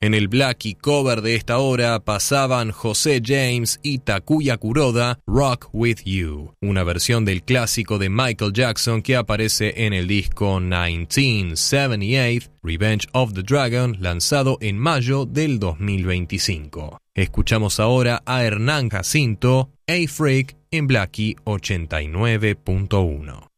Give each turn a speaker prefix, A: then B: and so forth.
A: En el Blackie cover de esta hora pasaban José James y Takuya Kuroda, Rock With You, una versión del clásico de Michael Jackson que aparece en el disco 1978, Revenge of the Dragon, lanzado en mayo del 2025. Escuchamos ahora a Hernán Jacinto, A-Freak, en Blackie 89.1.